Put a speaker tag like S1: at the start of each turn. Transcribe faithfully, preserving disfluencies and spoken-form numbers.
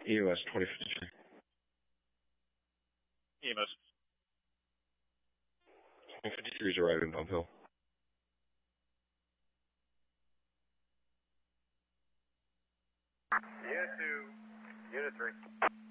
S1: E O S twenty fifty-three.
S2: E M S.
S1: twenty fifty-three is arriving Bump Hill.
S3: Unit two, Unit three.